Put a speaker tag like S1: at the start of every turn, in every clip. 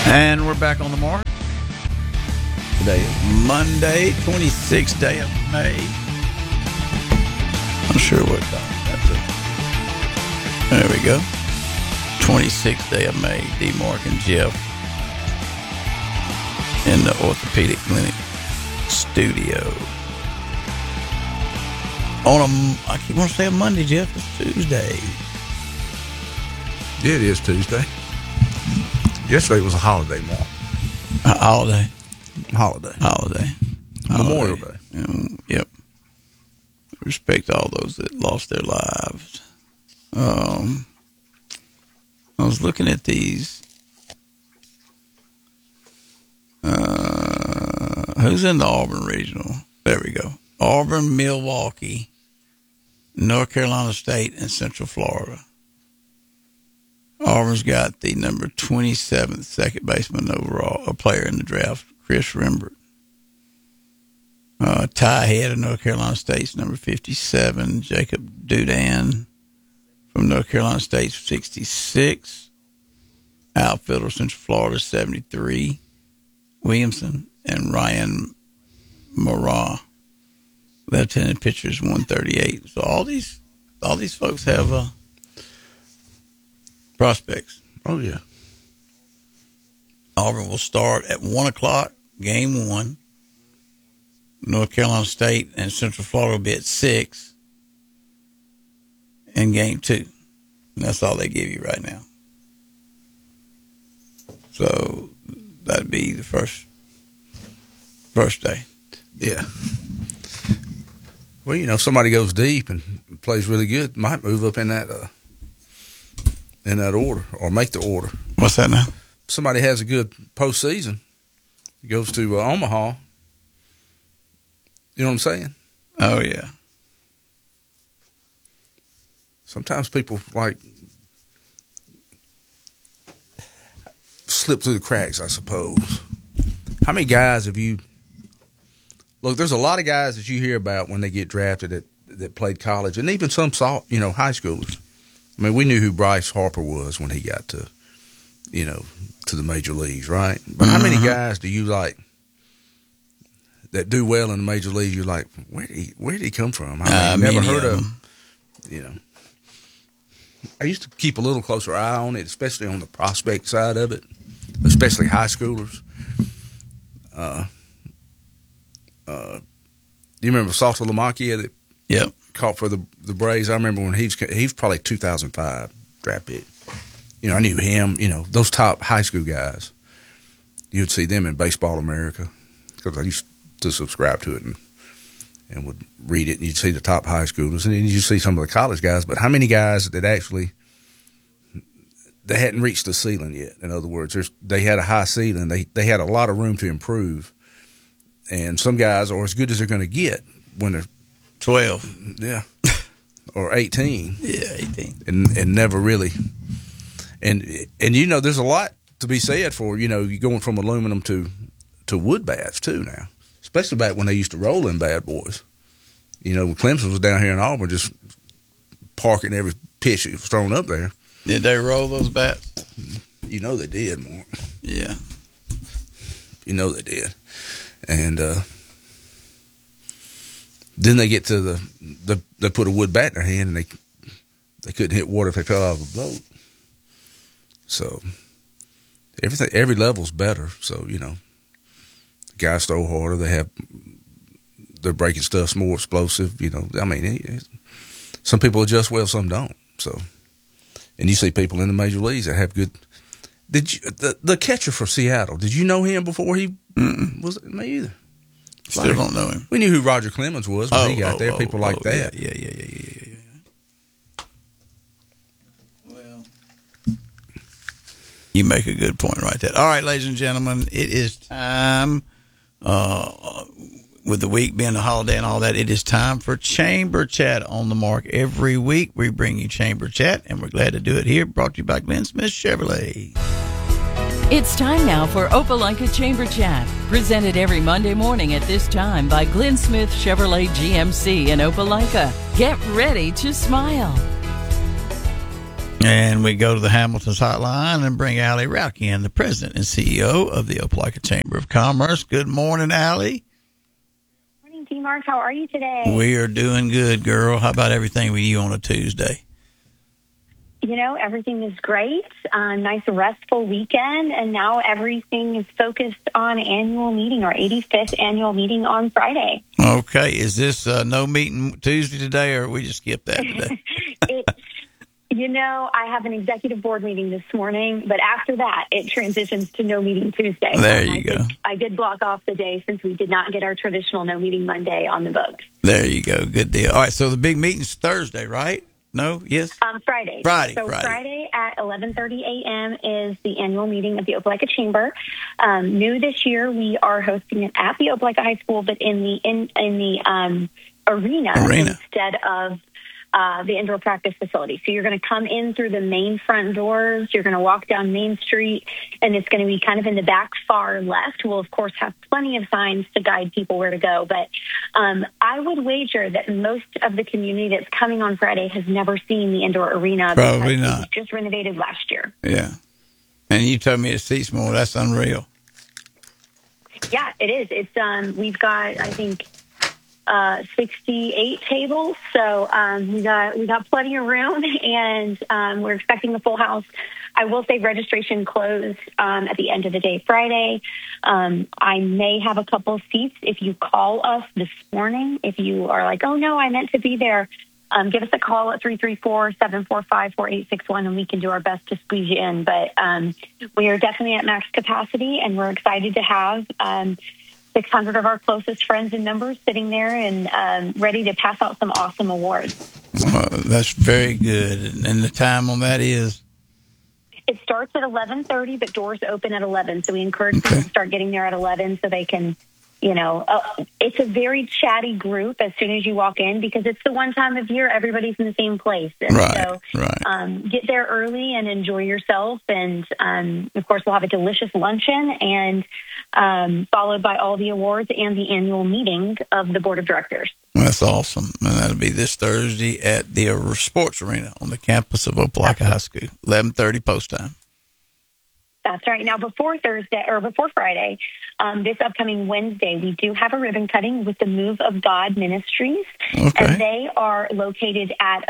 S1: And we're back on the mark. Today is Monday, 26th day of May. I'm sure what time that's it. There we go. 26th day of May. D. Mark and Jeff in the Orthopedic Clinic studio. I keep wanting to say a Monday, Jeff. It's Tuesday.
S2: Yeah, it is Tuesday. Yesterday was a holiday, Mark.
S1: Holiday.
S2: Memorial Day.
S1: Yep. Respect all those that lost their lives. I was looking at these. Who's in the Auburn Regional? There we go. Auburn, Milwaukee, North Carolina State, and Central Florida. Auburn's got the number 27th second baseman overall, a player in the draft, Chris Rembert. Ty Head of North Carolina State's number 57, Jacob Dudan from North Carolina State's 66, outfielder Central Florida 73, Williamson, and Ryan Murrah, left-handed pitchers 138. So all these folks have prospects.
S2: Oh, yeah.
S1: Auburn will start at 1 o'clock, game 1. North Carolina State and Central Florida will be at 6 in game 2. And that's all they give you right now. So that'd be the first day.
S2: Yeah. Well, if somebody goes deep and plays really good, might move up in that order or make the order.
S1: What's that now?
S2: Somebody has a good postseason, goes to Omaha. You know what I'm saying?
S1: Oh, yeah.
S2: Sometimes people slip through the cracks, I suppose. How many guys have you... Look, there's a lot of guys that you hear about when they get drafted that played college, and even some high schoolers. I mean, we knew who Bryce Harper was when he got to the major leagues, right? But how many guys do you like that do well in the major leagues? You're like, where did he come from? I never heard of him. I used to keep a little closer eye on it, especially on the prospect side of it, especially high schoolers. Do you remember Salta Lamakia that
S1: Yep.
S2: caught for the Braves? I remember when he was probably 2005 draft pick. I knew him. Those top high school guys. You'd see them in Baseball America because I used to subscribe to it and would read it. And you'd see the top high schoolers, and then you'd see some of the college guys. But how many guys that actually they hadn't reached the ceiling yet? In other words, they had a high ceiling. They had a lot of room to improve. And some guys are as good as they're going to get when they're
S1: 12.
S2: Yeah. Or 18.
S1: Yeah, 18.
S2: And never really. And there's a lot to be said for, you going from aluminum to wood bats too now. Especially back when they used to roll in bad boys. When Clemson was down here in Auburn just parking every pitch that was thrown up there.
S1: Did they roll those bats?
S2: They did, Mark.
S1: Yeah.
S2: They did. And then they get to they put a wood bat in their hand and they couldn't hit water if they fell out of a boat. So every level's better. So guys throw harder. They're breaking stuff's more explosive. Some people adjust well, some don't. So, and you see people in the major leagues that have good. Did you the catcher for Seattle? Did you know him before he was? Me either.
S1: Still don't know him.
S2: We knew who Roger Clemens was when he got there. People like that.
S1: Yeah. Well, you make a good point right there. All right, ladies and gentlemen, it is time. With the week being a holiday and all that, it is time for Chamber Chat on the Mark. Every week we bring you Chamber Chat, and we're glad to do it here. Brought to you by Glenn Smith Chevrolet.
S3: It's time now for Opelika Chamber Chat, presented every Monday morning at this time by Glenn Smith Chevrolet GMC in Opelika. Get ready to smile.
S1: And we go to the Hamilton's hotline and bring Allie Rauch in, the president and CEO of the Opelika Chamber of Commerce. Good morning, Allie.
S4: Morning, T-Mark. How are you today?
S1: We are doing good, girl. How about everything with you on a Tuesday?
S4: You know, everything is great. Nice restful weekend, and now everything is focused on annual meeting, our 85th annual meeting on Friday.
S1: Okay. Is this no meeting Tuesday today, or we just skip that today?
S4: I have an executive board meeting this morning, but after that, it transitions to no meeting Tuesday.
S1: There you go.
S4: I did block off the day since we did not get our traditional no meeting Monday on the books.
S1: There you go. Good deal. All right. So the big meeting's Thursday, right? No? Yes?
S4: Friday. So Friday at 11:30 a.m. is the annual meeting of the Opelika Chamber. New this year, we are hosting it at the Opelika High School, but in the arena instead of the indoor practice facility. So you're going to come in through the main front doors. You're going to walk down Main Street, and it's going to be kind of in the back far left. We'll, of course, have plenty of signs to guide people where to go. But I would wager that most of the community that's coming on Friday has never seen the indoor arena.
S1: Probably not.
S4: It was just renovated last year.
S1: Yeah. And you told me it seats more. That's unreal.
S4: Yeah, it is. It's we've got, I think, 68 tables, so we got plenty of room, and we're expecting the full house. I will say registration closed at the end of the day Friday. I may have a couple of seats if you call us this morning. If you are like, oh no, I meant to be there, give us a call at 334-745-4861, and we can do our best to squeeze you in. But we are definitely at max capacity, and we're excited to have 600 of our closest friends and members sitting there and ready to pass out some awesome awards.
S1: That's very good. And the time on that is?
S4: It starts at 11:30, but doors open at 11. So we encourage people to start getting there at 11 so they can, it's a very chatty group as soon as you walk in, because it's the one time of year everybody's in the same place. And get there early and enjoy yourself. And, of course, we'll have a delicious luncheon, and followed by all the awards and the annual meeting of the board of directors.
S1: That's awesome. And that'll be this Thursday at the sports arena on the campus of Opelika High School, 11:30 post time.
S4: That's right. Now, before Friday, this upcoming Wednesday, we do have a ribbon cutting with the Move of God Ministries.
S1: Okay.
S4: And they are located at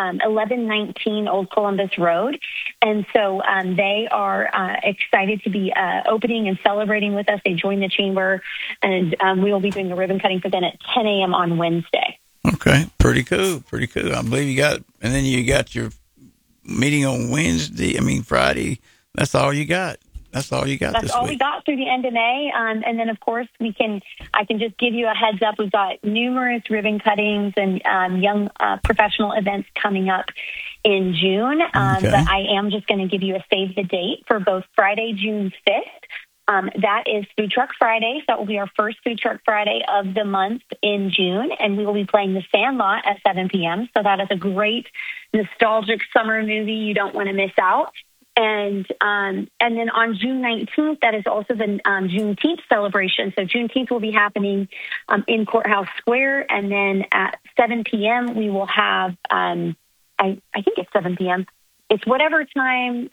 S4: 1119 Old Columbus Road. And so they are excited to be opening and celebrating with us. They joined the chamber, and we will be doing a ribbon cutting for them at 10 a.m. on Wednesday.
S1: Okay. Pretty cool. Pretty cool. I believe you got your meeting on Friday. That's all you got. That's all you got.
S4: That's
S1: this
S4: all
S1: week.
S4: we got through the end of May. And then, of course, I can just give you a heads up. We've got numerous ribbon cuttings and young professional events coming up in June. But I am just going to give you a save the date for both Friday, June 5th. That is Food Truck Friday. So that will be our first Food Truck Friday of the month in June. And we will be playing The Sandlot at 7 p.m. So that is a great nostalgic summer movie you don't want to miss out. And then on June 19th, that is also the Juneteenth celebration. So Juneteenth will be happening in Courthouse Square. And then at 7 p.m., we will have, I think it's 7 p.m. It's whatever time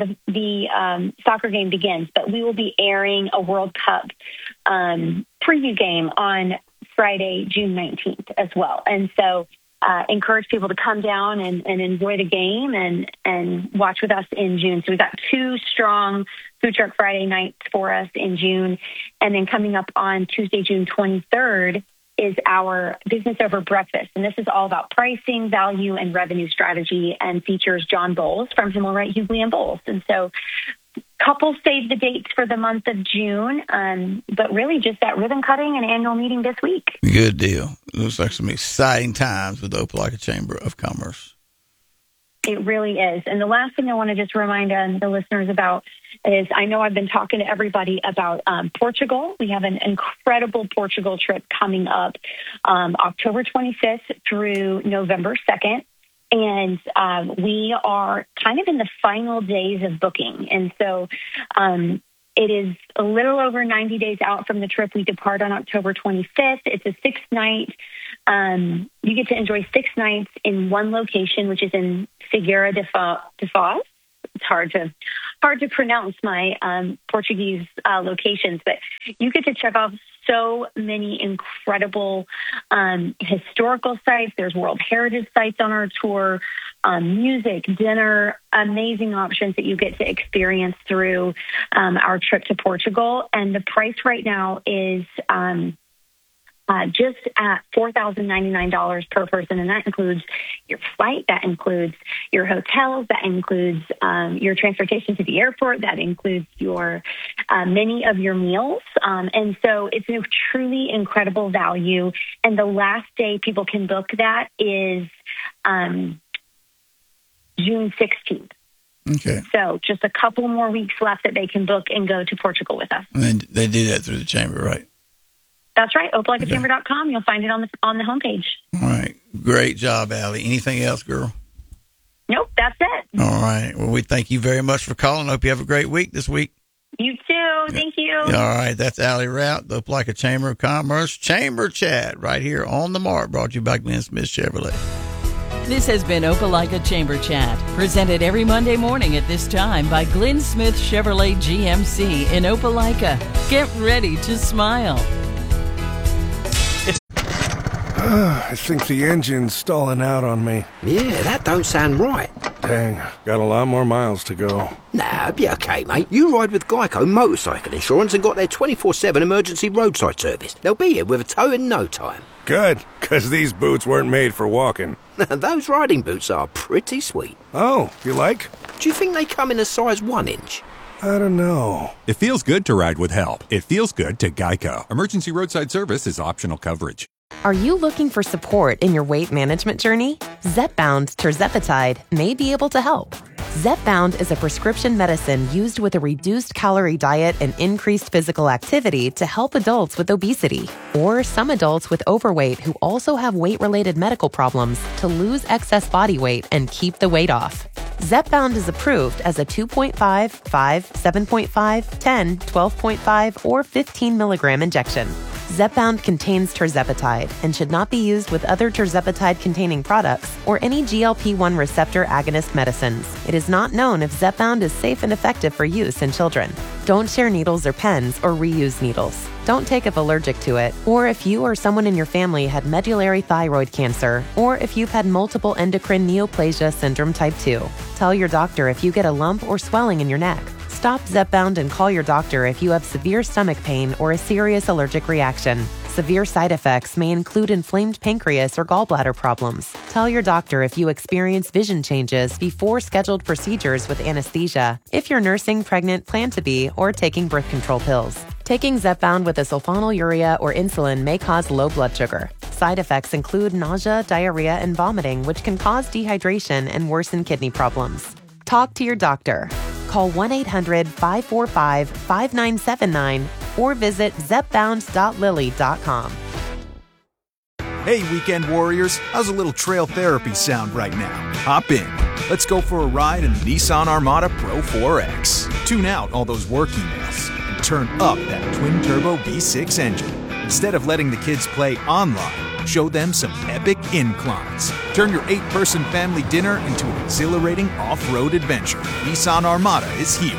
S4: the soccer game begins. But we will be airing a World Cup preview game on Friday, June 19th as well. And so encourage people to come down and enjoy the game and watch with us in June. So we've got 2 strong Food Truck Friday nights for us in June. And then coming up on Tuesday, June 23rd, is our Business Over Breakfast. And this is all about pricing, value, and revenue strategy, and features John Bowles from Himmelwright, Hughley & Bowles. And so couple save the dates for the month of June, but really just that ribbon cutting and annual meeting this week.
S1: Good deal. Looks like some exciting times with the Opelika Chamber of Commerce.
S4: It really is. And the last thing I want to just remind the listeners about is, I know I've been talking to everybody about Portugal. We have an incredible Portugal trip coming up October 25th through November 2nd. And we are kind of in the final days of booking. And so it is a little over 90 days out from the trip. We depart on October 25th. It's a 6-night You get to enjoy 6 nights in one location, which is in Figueira de Foz. It's hard to pronounce my Portuguese locations, but you get to check off so many incredible historical sites. There's World Heritage sites on our tour, music, dinner, amazing options that you get to experience through our trip to Portugal. And the price right now is just at $4,099 per person, and that includes your flight, that includes your hotels, that includes your transportation to the airport, that includes your many of your meals, and so it's a truly incredible value. And the last day people can book that is June 16th.
S1: Okay.
S4: So just a couple more weeks left that they can book and go to Portugal with us.
S1: And they do that through the chamber, right?
S4: That's right. opalaikachamber.com. You'll find it on the homepage.
S1: All right. Great job, Allie. Anything else, girl?
S4: Nope, that's it.
S1: All right. Well, we thank you very much for calling. Hope you have a great week this week.
S4: You too. Thank you.
S1: All right. That's Allie Rout, the Opelika Chamber of Commerce Chamber Chat right here on the Mark, brought to you by Glenn Smith Chevrolet.
S3: This has been Opelika Chamber Chat, presented every Monday morning at this time by Glenn Smith Chevrolet GMC in Opelika. Get ready to smile.
S5: I think the engine's stalling out on me.
S6: Yeah, that don't sound right.
S5: Dang, got a lot more miles to go.
S6: Nah, be okay, mate. You ride with Geico Motorcycle Insurance and got their 24/7 emergency roadside service. They'll be here with a tow in no time.
S5: Good, because these boots weren't made for walking.
S6: Those riding boots are pretty sweet.
S5: Oh, you like?
S6: Do you think they come in a size 1 inch?
S5: I don't know.
S7: It feels good to ride with help. It feels good to Geico. Emergency roadside service is optional coverage.
S8: Are you looking for support in your weight management journey? Zepbound tirzepatide may be able to help. Zepbound is a prescription medicine used with a reduced calorie diet and increased physical activity to help adults with obesity or some adults with overweight who also have weight-related medical problems to lose excess body weight and keep the weight off. Zepbound is approved as a 2.5, 5, 7.5, 10, 12.5, or 15 milligram injection. Zepbound contains tirzepatide and should not be used with other tirzepatide-containing products or any GLP-1 receptor agonist medicines. It is not known if Zepbound is safe and effective for use in children. Don't share needles or pens or reuse needles. Don't take if allergic to it, or if you or someone in your family had medullary thyroid cancer, or if you've had multiple endocrine neoplasia syndrome type 2. Tell your doctor if you get a lump or swelling in your neck. Stop Zepbound and call your doctor if you have severe stomach pain or a serious allergic reaction. Severe side effects may include inflamed pancreas or gallbladder problems. Tell your doctor if you experience vision changes before scheduled procedures with anesthesia, if you're nursing, pregnant, plan to be, or taking birth control pills. Taking Zepbound with a sulfonylurea or insulin may cause low blood sugar. Side effects include nausea, diarrhea, and vomiting, which can cause dehydration and worsen kidney problems. Talk to your doctor. Call 1-800-545-5979 or visit zepbound.lily.com.
S9: Hey, weekend warriors, how's a little trail therapy sound right now? Hop in. Let's go for a ride in the Nissan Armada Pro 4X. Tune out all those work emails and turn up that twin-turbo V6 engine. Instead of letting the kids play online, show them some epic inclines. Turn your 8-person family dinner into an exhilarating off-road adventure. Nissan Armada is here.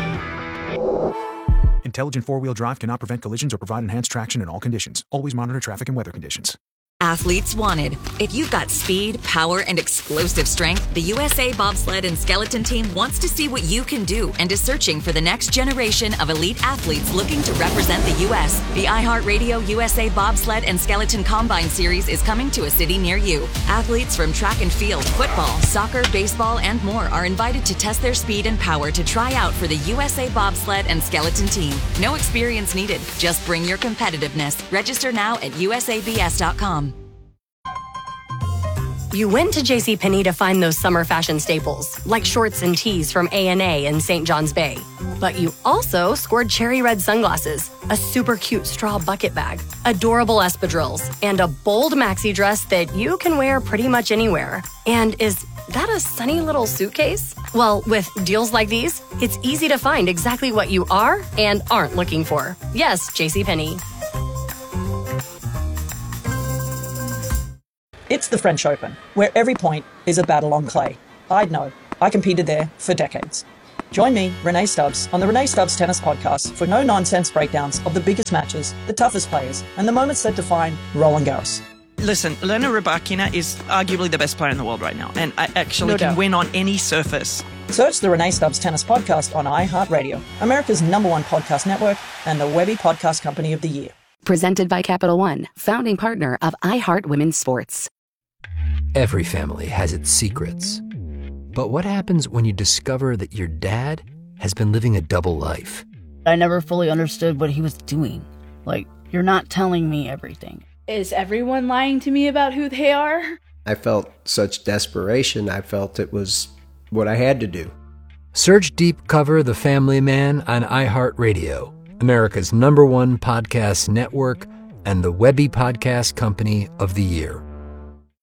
S9: Intelligent four-wheel drive cannot prevent collisions or provide enhanced traction in all conditions. Always monitor traffic and weather conditions.
S10: Athletes wanted. If you've got speed, power, and explosive strength, the USA Bobsled and Skeleton Team wants to see what you can do and is searching for the next generation of elite athletes looking to represent the U.S. The iHeartRadio USA Bobsled and Skeleton Combine Series is coming to a city near you. Athletes from track and field, football, soccer, baseball, and more are invited to test their speed and power to try out for the USA Bobsled and Skeleton Team. No experience needed. Just bring your competitiveness. Register now at usabs.com.
S11: You went to JCPenney to find those summer fashion staples, like shorts and tees from A&A in St. John's Bay. But you also scored cherry red sunglasses, a super cute straw bucket bag, adorable espadrilles, and a bold maxi dress that you can wear pretty much anywhere. And is that a sunny little suitcase? Well, with deals like these, it's easy to find exactly what you are and aren't looking for. Yes, JCPenney.
S12: It's the French Open, where every point is a battle on clay. I'd know. I competed there for decades. Join me, Renee Stubbs, on the Renee Stubbs Tennis Podcast for no-nonsense breakdowns of the biggest matches, the toughest players, and the moments that define Roland Garros.
S13: Listen, Elena Rybakina is arguably the best player in the world right now, and I actually can win on any surface.
S12: Search the Renee Stubbs Tennis Podcast on iHeartRadio, America's #1 podcast network, and the Webby Podcast Company of the Year.
S14: Presented by Capital One, founding partner of iHeart Women's Sports.
S15: Every family has its secrets. But what happens when you discover that your dad has been living a double life?
S16: I never fully understood what he was doing. Like, you're not telling me everything.
S17: Is everyone lying to me about who they are?
S18: I felt such desperation. I felt it was what I had to do.
S15: Search Deep Cover The Family Man on iHeartRadio, America's #1 podcast network, and the Webby Podcast Company of the Year.